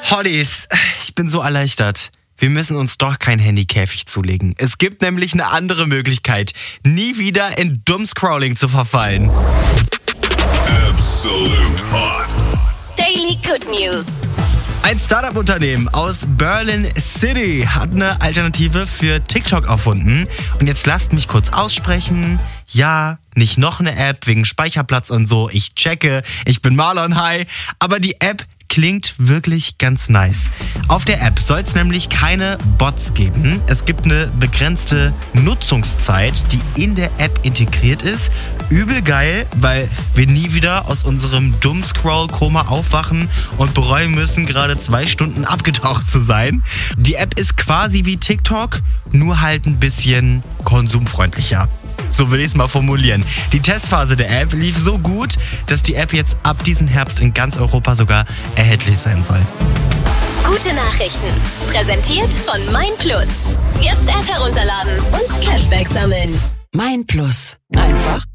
Hollies, ich bin so erleichtert. Wir müssen uns doch kein Handykäfig zulegen. Es gibt nämlich eine andere Möglichkeit, nie wieder in Doomscrolling zu verfallen. Absolute Hot. Daily Good News. Ein Startup-Unternehmen aus Berlin City hat eine Alternative für TikTok erfunden. Und jetzt lasst mich kurz aussprechen. Ja, nicht noch eine App wegen Speicherplatz und so. Ich checke, ich bin Marlon, hi. Aber die App klingt wirklich ganz nice. Auf der App soll es nämlich keine Bots geben. Es gibt eine begrenzte Nutzungszeit, die in der App integriert ist. Übel geil, weil wir nie wieder aus unserem Doomscroll-Koma aufwachen und bereuen müssen, gerade 2 Stunden abgetaucht zu sein. Die App ist quasi wie TikTok, nur halt ein bisschen konsumfreundlicher. So will ich es mal formulieren. Die Testphase der App lief so gut, dass die App jetzt ab diesem Herbst in ganz Europa sogar erhältlich sein soll. Gute Nachrichten. Präsentiert von MeinPlus. Jetzt App herunterladen und Cashback sammeln. MeinPlus. Einfach